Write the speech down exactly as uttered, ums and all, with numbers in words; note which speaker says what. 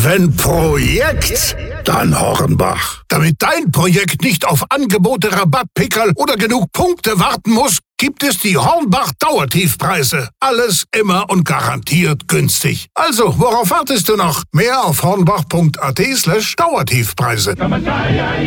Speaker 1: Wenn Projekt, dann Hornbach. Damit dein Projekt nicht auf Angebote, Rabattpickerl oder genug Punkte warten muss, gibt es die Hornbach Dauertiefpreise. Alles immer und garantiert günstig. Also, worauf wartest du noch? Mehr auf hornbach punkt at slash Dauertiefpreise.